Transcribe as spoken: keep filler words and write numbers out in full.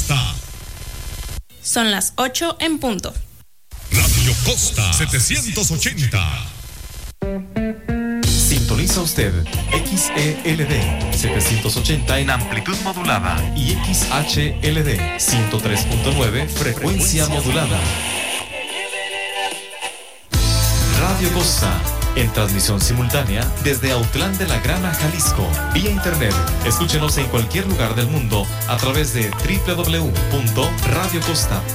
Costa. Son las ocho en punto. Radio Costa setecientos ochenta. Sintoniza usted X E L D setecientos ochenta en amplitud modulada y X H L D ciento tres punto nueve frecuencia modulada. Radio Costa, en transmisión simultánea desde Autlán de la Grana, Jalisco, vía internet. Escúchenos en cualquier lugar del mundo a través de doble u doble u doble u punto radio costa punto com.